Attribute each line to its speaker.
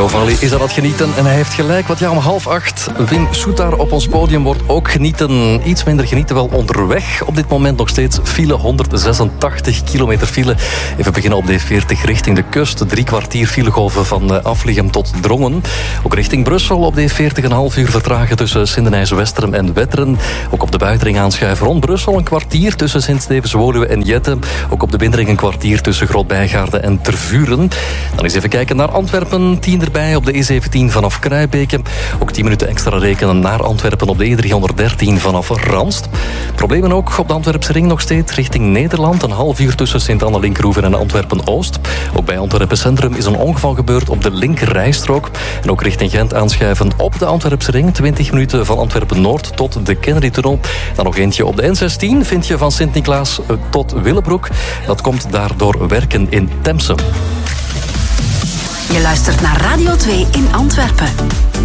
Speaker 1: Radio Valley is aan het genieten en hij heeft gelijk. Want ja, om 7:30 Wim Soetar op ons podium wordt ook genieten. Iets minder genieten wel onderweg. Op dit moment nog steeds file, 186 kilometer file. Even beginnen op de E40 richting de kust. 3 kwartier filegolven van Afligem tot Drongen. Ook richting Brussel op de E40 een half uur vertragen tussen Sindenijs-Westerem en Wetteren. Ook op de buitenring aanschuiven rond Brussel een kwartier tussen Sint-Stevens-Woluwe en Jette. Ook op de binnenring een kwartier tussen Groot-Bijgaarde en Tervuren. Dan eens even kijken naar Antwerpen. 10 erbij op de E17 vanaf Kruijbeke. Ook 10 minuten extra rekenen naar Antwerpen op de E313 vanaf Ranst. Problemen ook op de Antwerpse ring nog steeds richting Nederland. Een half uur tussen Sint-Anne-Linkhoeven en Antwerpen-Oost. Ook bij Antwerpen Centrum is een ongeval gebeurd op de linkerrijstrook. En ook richting Gent aanschuiven op de Antwerpse ring. 20 minuten van Antwerpen-Noord tot de Kennedy-tunnel. Dan nog eentje op de N16 vind je van Sint-Niklaas tot Willebroek. Dat komt daardoor werken in Temse.
Speaker 2: Je luistert naar Radio 2 in Antwerpen.